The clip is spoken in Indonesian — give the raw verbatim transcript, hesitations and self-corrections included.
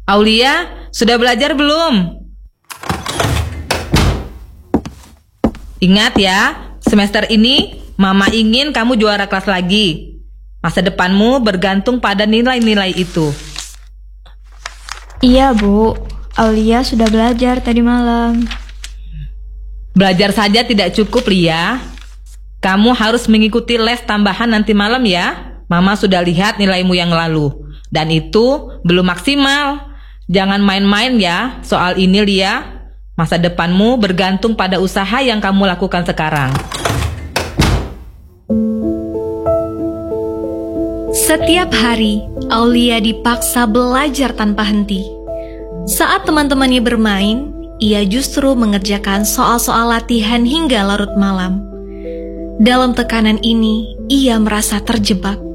Aulia, sudah belajar belum? Ingat ya, semester ini Mama ingin kamu juara kelas lagi. Masa depanmu bergantung pada nilai-nilai itu. Iya, Bu. Aulia sudah belajar tadi malam. Belajar saja tidak cukup, Lia. Kamu harus mengikuti les tambahan nanti malam ya. Mama sudah lihat nilaimu yang lalu. Dan itu belum maksimal. Jangan main-main ya soal ini, Lia. Masa depanmu bergantung pada usaha yang kamu lakukan sekarang. Setiap hari, Aulia dipaksa belajar tanpa henti. Saat teman-temannya bermain, ia justru mengerjakan soal-soal latihan hingga larut malam. Dalam tekanan ini, ia merasa terjebak.